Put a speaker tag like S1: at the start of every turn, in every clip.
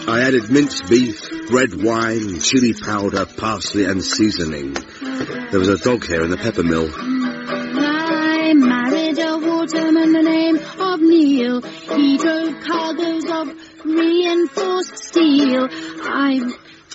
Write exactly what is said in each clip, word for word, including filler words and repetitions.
S1: I added minced beef, red wine, chili powder, parsley and seasoning. There was a dog hair in the pepper mill.
S2: I married a waterman, the name of Neil. He drove cargoes of reinforced steel. I...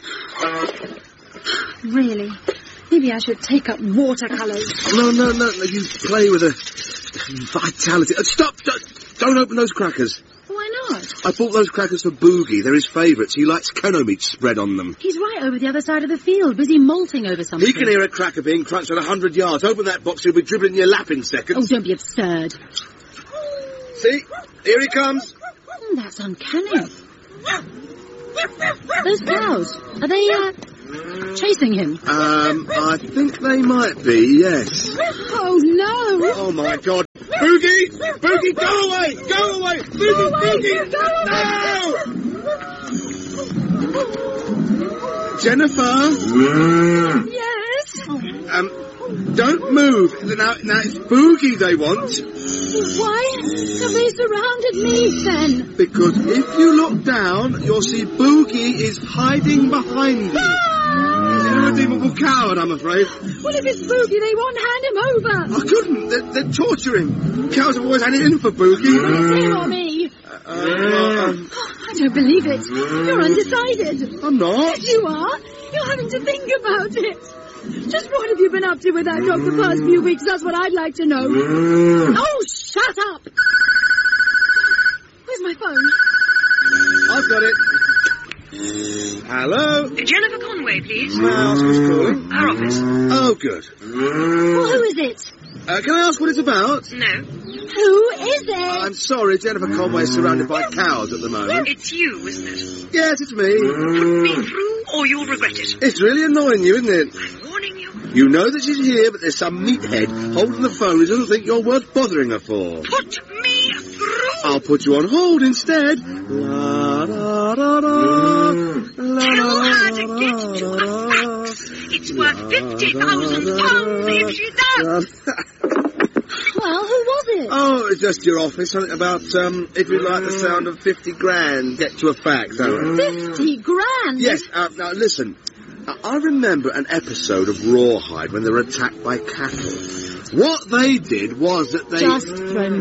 S2: Really? Maybe I should take up watercolours.
S1: No, no, no, no, you play with a vitality. Uh, stop, stop! Don't open those crackers.
S2: Why not?
S1: I bought those crackers for Boogie. They're his favourites. He likes keno meat spread on them.
S2: He's right over the other side of the field, busy malting over something.
S1: He can hear a cracker being crunched at a hundred yards. Open that box, he'll be dribbling your lap in seconds.
S2: Oh, don't be absurd.
S1: See? Here he comes.
S2: Mm, that's uncanny. Those cows, are they, uh, chasing him?
S1: Um, I think they might be, yes.
S2: Oh, no!
S1: Oh, my God. Boogie! Boogie, go away! Go away! Boogie,
S2: Go away,
S1: Boogie!
S2: go away.
S1: No! Jennifer?
S2: Yes?
S1: Um, don't move. Now, now it's Boogie they want.
S2: Why have they surrounded me, then?
S1: Because if you look down, you'll see Boogie is hiding behind you.
S2: Ah!
S1: He's an irredeemable coward, I'm afraid.
S2: Well, if it's Boogie they want, hand him over.
S1: I couldn't. They're, they're torturing. Cows have always had it in for Boogie.
S2: Well, it's him or me.
S1: Uh, well, um,
S2: Oh, I don't believe it. You're undecided.
S1: I'm not.
S2: Yes, you are. You're having to think about it. Just what have you been up to with that dog the past few weeks? That's what I'd like to know. Oh, shut up! Where's my phone?
S1: I've got it. Hello?
S3: Jennifer Conway, please.
S1: May I ask who's calling?
S3: Our office.
S1: Oh, good.
S2: Well, who is it?
S1: Uh, can I ask what it's about?
S3: No.
S2: Who is it?
S1: I'm sorry, Jennifer Conway is surrounded by cows at the moment.
S3: It's you, isn't it?
S1: Yes, it's me.
S3: Put me through or you'll regret it.
S1: It's really annoying you, isn't it?
S3: I'm warning you.
S1: You know that she's here, but there's some meathead holding the phone who doesn't think you're worth bothering her for.
S3: Put me through.
S1: I'll put you on hold instead. La, da, da, da, la,
S3: Tell her to
S1: da,
S3: get to
S1: da,
S3: a fax. It's worth fifty thousand pounds if she does.
S2: Well, who was it?
S1: Oh, it's just your office. Something about, um, if you like the sound of fifty grand, get to a fax.
S2: Fifty grand?
S1: Yes, uh, now listen. Uh, I remember an episode of Rawhide when they were attacked by cattle. What they did was that they...
S2: Just throw